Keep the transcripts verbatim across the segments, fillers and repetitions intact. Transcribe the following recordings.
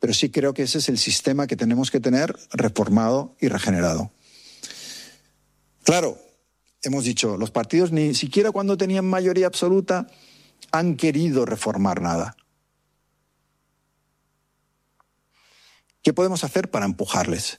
pero sí creo que ese es el sistema que tenemos que tener reformado y regenerado. Claro, hemos dicho, los partidos ni siquiera cuando tenían mayoría absoluta han querido reformar nada. ¿Qué podemos hacer para empujarles?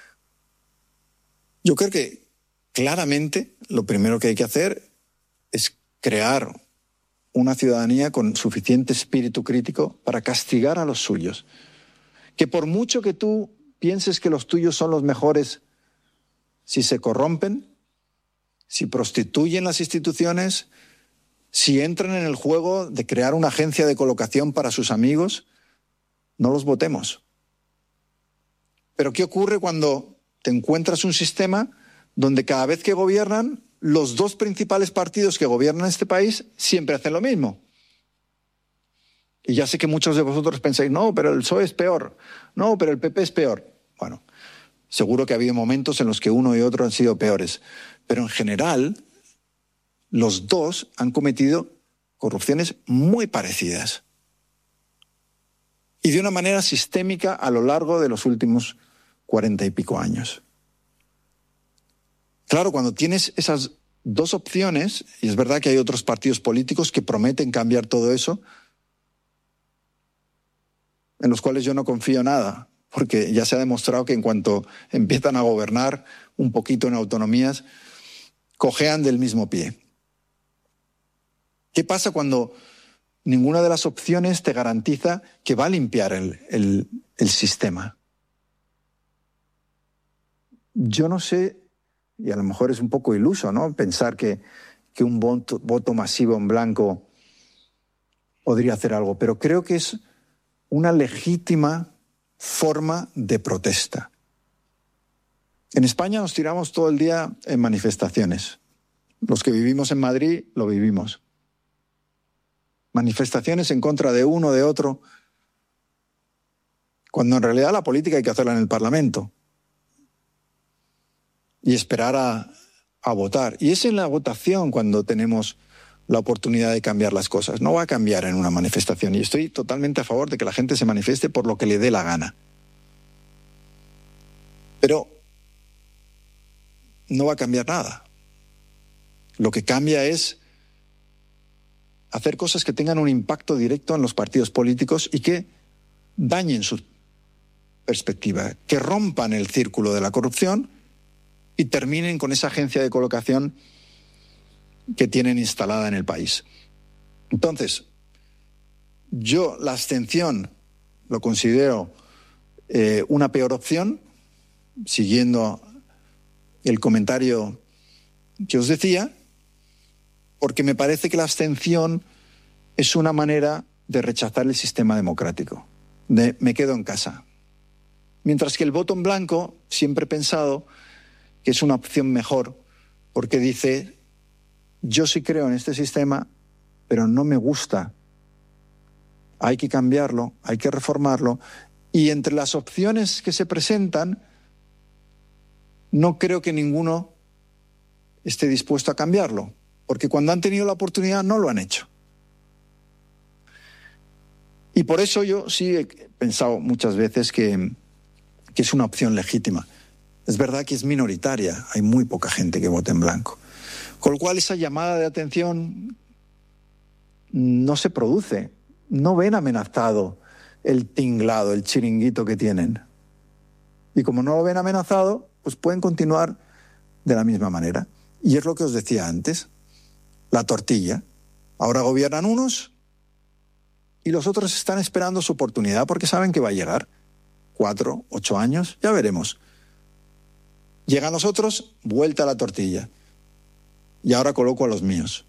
Yo creo que claramente lo primero que hay que hacer es crear una ciudadanía con suficiente espíritu crítico para castigar a los suyos. Que por mucho que tú pienses que los tuyos son los mejores, si se corrompen, si prostituyen las instituciones, si entran en el juego de crear una agencia de colocación para sus amigos, no los votemos. Pero ¿qué ocurre cuando te encuentras un sistema donde cada vez que gobiernan, los dos principales partidos que gobiernan este país siempre hacen lo mismo? Y ya sé que muchos de vosotros pensáis, no, pero el P S O E es peor, no, pero el P P es peor. Bueno, seguro que ha habido momentos en los que uno y otro han sido peores, pero en general los dos han cometido corrupciones muy parecidas y de una manera sistémica a lo largo de los últimos cuarenta y pico años. Claro, cuando tienes esas dos opciones, y es verdad que hay otros partidos políticos que prometen cambiar todo eso, en los cuales yo no confío nada, porque ya se ha demostrado que en cuanto empiezan a gobernar un poquito en autonomías, cojean del mismo pie. ¿Qué pasa cuando ninguna de las opciones te garantiza que va a limpiar el, el, el sistema? Yo no sé, y a lo mejor es un poco iluso, ¿no?, pensar que, que un voto, voto masivo en blanco podría hacer algo, pero creo que es una legítima forma de protesta. En España nos tiramos todo el día en manifestaciones. Los que vivimos en Madrid lo vivimos. Manifestaciones en contra de uno, de otro, cuando en realidad la política hay que hacerla en el Parlamento y esperar a, a votar. Y es en la votación cuando tenemos la oportunidad de cambiar las cosas. No va a cambiar en una manifestación. Y estoy totalmente a favor de que la gente se manifieste por lo que le dé la gana. Pero no va a cambiar nada. Lo que cambia es hacer cosas que tengan un impacto directo en los partidos políticos y que dañen su perspectiva, que rompan el círculo de la corrupción y terminen con esa agencia de colocación que tienen instalada en el país. Entonces, yo la abstención lo considero eh, una peor opción, siguiendo el comentario que os decía, porque me parece que la abstención es una manera de rechazar el sistema democrático, de me quedo en casa. Mientras que el voto en blanco, siempre he pensado que es una opción mejor, porque dice, yo sí creo en este sistema, pero no me gusta. Hay que cambiarlo, hay que reformarlo, y entre las opciones que se presentan, no creo que ninguno esté dispuesto a cambiarlo, porque cuando han tenido la oportunidad no lo han hecho. Y por eso yo sí he pensado muchas veces que, que es una opción legítima. Es verdad que es minoritaria, hay muy poca gente que vote en blanco. Con lo cual esa llamada de atención no se produce. No ven amenazado el tinglado, el chiringuito que tienen. Y como no lo ven amenazado, pues pueden continuar de la misma manera. Y es lo que os decía antes, la tortilla. Ahora gobiernan unos y los otros están esperando su oportunidad porque saben que va a llegar. Cuatro, ocho años, ya veremos. Llegan los otros, vuelta a la tortilla. Y ahora coloco a los míos.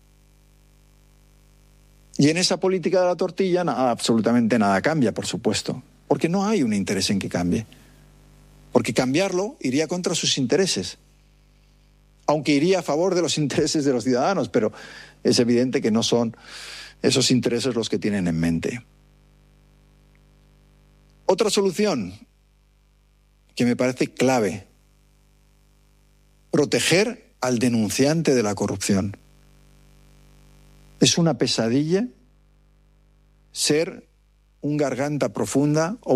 Y en esa política de la tortilla nada, absolutamente nada cambia, por supuesto. Porque no hay un interés en que cambie. Porque cambiarlo iría contra sus intereses. Aunque iría a favor de los intereses de los ciudadanos, pero es evidente que no son esos intereses los que tienen en mente. Otra solución que me parece clave: proteger al denunciante de la corrupción. Es una pesadilla ser un garganta profunda o